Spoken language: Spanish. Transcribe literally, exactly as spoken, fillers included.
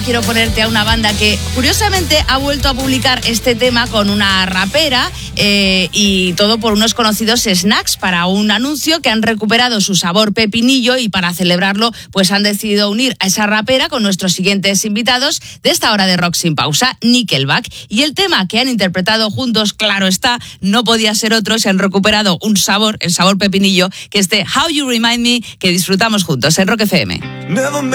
quiero ponerte a una banda que curiosamente ha vuelto a publicar este tema con una rapera eh, y todo por unos conocidos snacks para un anuncio que han recuperado su sabor pepinillo, y para celebrarlo pues han decidido unir a esa rapera con nuestros siguientes invitados de esta hora de Rock Sin Pausa, Nickelback, y el tema que han interpretado juntos, claro está, no podía ser otro. Se han recuperado un sabor, el sabor pepinillo, que es de How You Remind Me, que disfrutamos juntos en Rock F M. Never